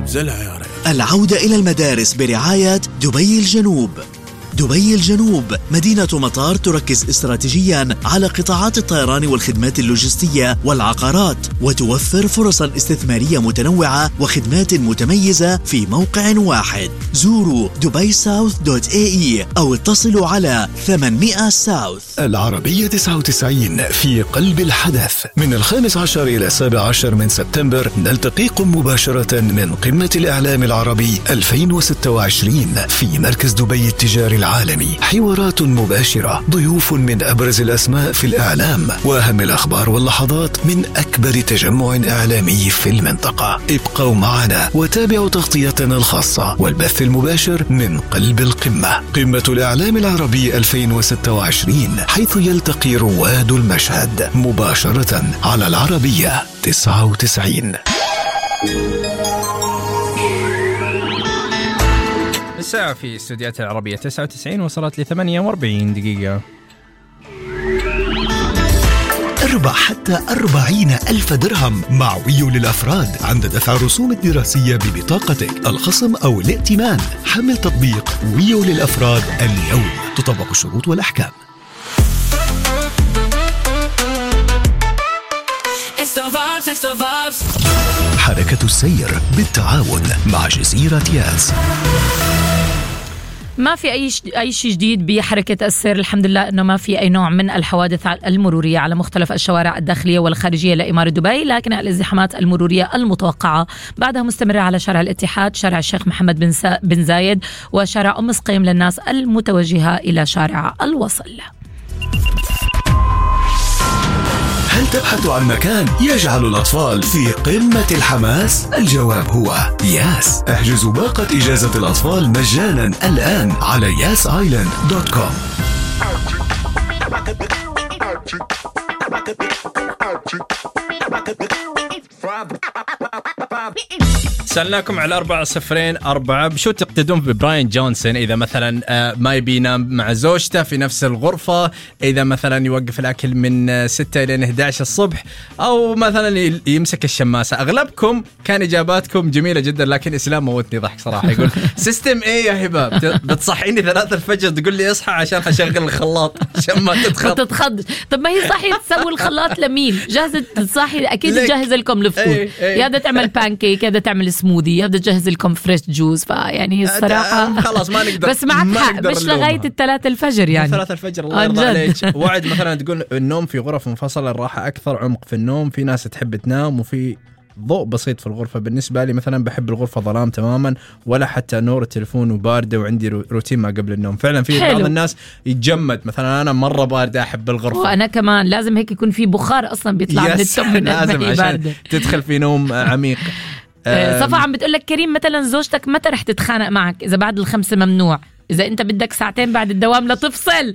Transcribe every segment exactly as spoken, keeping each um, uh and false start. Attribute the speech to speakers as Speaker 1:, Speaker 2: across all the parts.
Speaker 1: انزلها يا ريت.
Speaker 2: العودة إلى المدارس برعاية دبي الجنوب. دبي الجنوب مدينة مطار تركز استراتيجيا على قطاعات الطيران والخدمات اللوجستية والعقارات، وتوفر فرصا استثمارية متنوعة وخدمات متميزة في موقع واحد. زوروا دبي ساوث دوت اي اي أو اتصلوا على ثمانمائة ساوث.
Speaker 3: العربية تسعة وتسعين في قلب الحدث. من الخامس عشر إلى السابع عشر من سبتمبر نلتقيكم مباشرة من قمة الإعلام العربي ألفين وستة وعشرين في مركز دبي التجاري العالمي. حوارات مباشرة، ضيوف من أبرز الأسماء في الإعلام، وأهم الأخبار واللحظات من أكبر تجمع إعلامي في المنطقة. ابقوا معنا وتابعوا تغطيتنا الخاصة والبث المباشر من قلب القمة، قمة الإعلام العربي ألفين وستة وعشرين، حيث يلتقي رواد المشهد مباشرة على العربية تسعة وتسعين.
Speaker 4: الساعة في استوديوهات العربية تسعة وتسعين وصلت لثمانية وأربعين دقيقة.
Speaker 3: اربح حتى أربعين ألف درهم مع ويو للأفراد عند دفع الرسوم الدراسية ببطاقتك، الخصم أو الائتمان. حمل تطبيق ويو للأفراد اليوم، تطبق الشروط والأحكام. حركة السير بالتعاون مع جزيرة ياس.
Speaker 5: ما في أي أي شيء جديد بحركة السير، الحمد لله إنه ما في أي نوع من الحوادث المرورية على مختلف الشوارع الداخلية والخارجية لإمارة دبي، لكن الازدحامات المرورية المتوقعة بعدها مستمرة على شارع الاتحاد، شارع الشيخ محمد بن, سا بن زايد، وشارع أم سقيم للناس المتوجهة إلى شارع الوصل.
Speaker 3: هل تبحث عن مكان يجعل الأطفال في قمة الحماس؟ الجواب هو ياس. احجزوا باقة إجازة الأطفال مجانا الآن على ياس آيلاند دوت كوم.
Speaker 4: سألناكم على أربعة صفرين أربعة بشو تقتدون ببراين جونسون إذا مثلا ما يبي ينام مع زوجته في نفس الغرفة، إذا مثلا يوقف الأكل من ستة إلى إحدى عشر الصبح، أو مثلا يمسك الشماسة. أغلبكم كان إجاباتكم جميلة جدا، لكن إسلام موتني ضحك صراحة. يقول سيستم إيه يا هبة؟ بتصحيني ثلاثة الفجر تقول لي أصحى عشان أشغل الخلاط عشان ما تتخض.
Speaker 5: تتخض. طب ما هي صحي تسوي الخلاط لمين؟ جاهزة تصحي أكيد تجهز لكم الفطور، يا بدها تعمل بانكيك، يا بدها تعمل سموذي، يا بدها تجهز لكم فريش جوز. فيعني الصراحة
Speaker 4: خلاص ما نقدر،
Speaker 5: بس معك حق، مش لغاية الثلاثة الفجر يعني.
Speaker 4: ثلاثة الفجر الله يرضى عليك. وعد مثلا تقول النوم في غرف منفصلة، الراحة أكثر، عمق في النوم. في ناس تحب تنام وفي ضوء بسيط في الغرفة. بالنسبة لي مثلا بحب الغرفة ظلام تماما، ولا حتى نور التلفون وباردة، وعندي روتين ما قبل النوم. فعلا في بعض الناس يتجمد، مثلا أنا مرة باردة أحب الغرفة،
Speaker 5: وأنا كمان لازم هيك يكون في بخار أصلا بيطلع من التم من
Speaker 4: لازم عشان باردة. تدخل في نوم عميق.
Speaker 5: صفا عم بتقولك كريم مثلا زوجتك متى رح تتخانق معك؟ إذا بعد الخمسة ممنوع، إذا أنت بدك ساعتين بعد الدوام لا تفصل.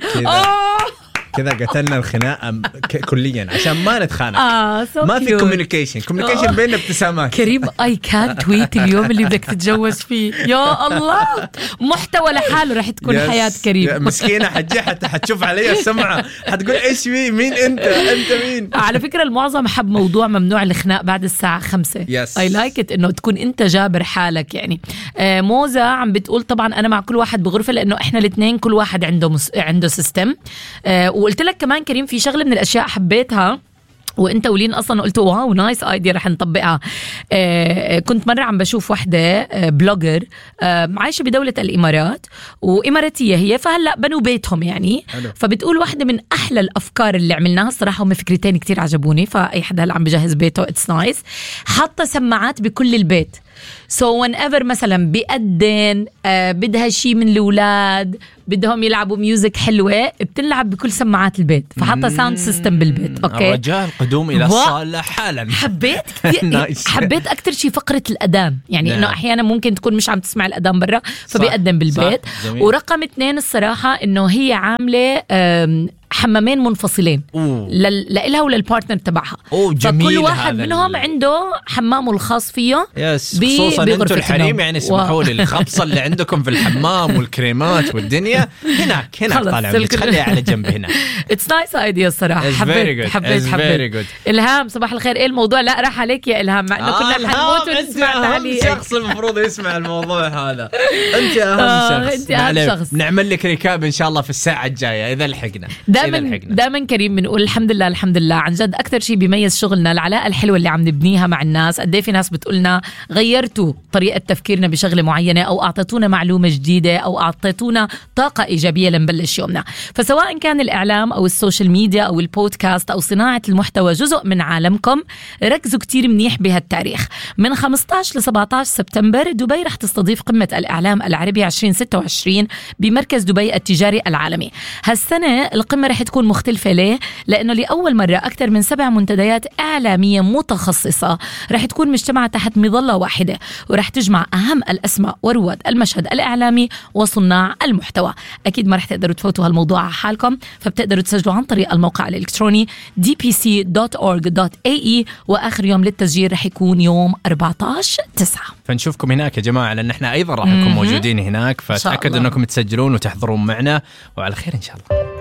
Speaker 4: كذا قتلنا الخناقة كليا عشان ما نتخانق.
Speaker 5: آه
Speaker 4: ما في كوميونيكيشن كوميونيكيشن بيننا ابتسامات.
Speaker 5: كريم اي كان تويت اليوم اللي بدك تتجوز فيه، يا الله محتوى لحاله رح تكون حياة كريم.
Speaker 4: مسكينة حتجي حتى حتشوف علي السمعة حتقول ايش في مين انت انت مين.
Speaker 5: على فكرة المعظم حب موضوع ممنوع الخناق بعد الساعة خمسة.
Speaker 4: يس.
Speaker 5: اي لايك ات انه تكون انت جابر حالك يعني. آه موزة عم بتقول طبعا انا مع كل واحد بغرفة، لانه احنا الاثنين كل واحد عنده مس... عنده سيستم. آه وقلت لك كمان كريم في شغله من الاشياء حبيتها وانت ولين اصلا قلت واو نايس ايديا رح نطبقها. آه كنت مره عم بشوف وحده آه بلوجر آه عايشه بدوله الامارات واماراتيه هي، فهلا بنوا بيتهم يعني. حلو. فبتقول وحده من احلى الافكار اللي عملناها الصراحه، هم فكرتين كتير عجبوني، فاي حدا اللي عم بجهز بيته اتس نايس. حاطه سماعات بكل البيت، سو so whenever مثلا بيأذن آه بدها شيء من الأولاد بدهم يلعبوا ميوزك حلوة بتلعب بكل سماعات البيت، فحطها ساوند سيستم بالبيت. اوكي
Speaker 4: رجال قدوم الى الصالة حالا.
Speaker 5: حبيت حبيت اكتر شيء فقرة الأذان يعني، انه احيانا ممكن تكون مش عم تسمع الأذان برا فبيأذن بالبيت. ورقم اثنين الصراحة انه هي عاملة حمامين منفصلين لإلها وللبارتنر تبعها. فكل واحد منهم عنده حمامه الخاص فيه.
Speaker 4: يس خصوصا انتم الحريم يعني اسمحوا لي الخبصه اللي عندكم في الحمام والكريمات والدنيا هناك هناك طالع خليها على جنب هنا.
Speaker 5: اتس نايس ايديا الصراحه. حبيت حبيت حبيت. الهام صباح الخير، ايه الموضوع؟ لا راح عليك يا الهام، مع انه آه كنا حنموت ونسمع تعليق.
Speaker 4: شخص المفروض يسمع الموضوع هذا. انت اهم
Speaker 5: آه
Speaker 4: شخص.
Speaker 5: انت اهم شخص.
Speaker 4: نعمل لك ريكاب ان شاء الله في الساعه الجايه اذا لحقنا.
Speaker 5: دائما دائما كريم بنقول الحمد لله الحمد لله عن جد. اكثر شيء بيميز شغلنا العلاقه الحلوه اللي عم نبنيها مع الناس. قد ايه في ناس بتقولنا غيرتوا طريقه تفكيرنا بشغله معينه، او اعطيتونا معلومه جديده، او اعطيتونا طاقه ايجابيه لنبلش يومنا. فسواء كان الاعلام او السوشيال ميديا او البودكاست او صناعه المحتوى جزء من عالمكم، ركزوا كتير منيح بهالتاريخ. من خمسة عشر ل سبعة عشر سبتمبر دبي رح تستضيف قمه الاعلام العربي عشرين ستة وعشرين بمركز دبي التجاري العالمي. هالسنه القمه رح تكون مختلفه. ليه؟ لانه لاول مره اكثر من سبع منتديات اعلاميه متخصصه رح تكون مجتمعه تحت مظله واحده، ورح تجمع اهم الاسماء ورواد المشهد الاعلامي وصناع المحتوى. اكيد ما رح تقدروا تفوتوا هالموضوع على حالكم، فبتقدروا تسجلوا عن طريق الموقع الالكتروني دي بي سي دوت أورج دوت إيه إي، واخر يوم للتسجيل رح يكون يوم أربعة عشر تسعة.
Speaker 4: فنشوفكم هناك يا جماعه، لان احنا ايضا راح نكون موجودين هناك، فتاكدوا انكم تسجلون وتحضرون معنا، وعلى خير ان شاء الله.